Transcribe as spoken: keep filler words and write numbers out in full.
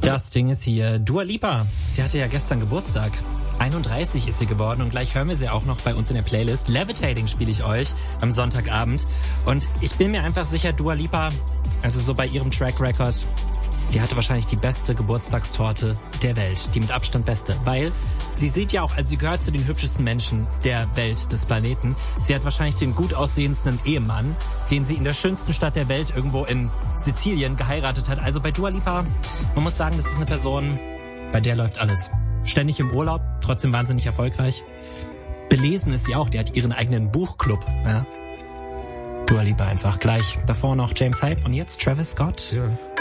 Das Ding ist hier. Dua Lipa, die hatte ja gestern Geburtstag. einunddreißig ist sie geworden und gleich hören wir sie auch noch bei uns in der Playlist. Levitating spiele ich euch am Sonntagabend. Und ich bin mir einfach sicher, Dua Lipa, also so bei ihrem Track Record, die hatte wahrscheinlich die beste Geburtstagstorte der Welt. Die mit Abstand beste. Weil sie sieht ja auch, also sie gehört zu den hübschesten Menschen der Welt, des Planeten. Sie hat wahrscheinlich den gut aussehendsten Ehemann, den sie in der schönsten Stadt der Welt irgendwo in Sizilien geheiratet hat. Also bei Dua Lipa, man muss sagen, das ist eine Person, bei der läuft alles. Ständig im Urlaub, trotzdem wahnsinnig erfolgreich. Belesen ist sie auch, die hat ihren eigenen Buchclub. Ja. Dua Lipa einfach. Gleich davor noch James Hype und jetzt Travis Scott. Ja.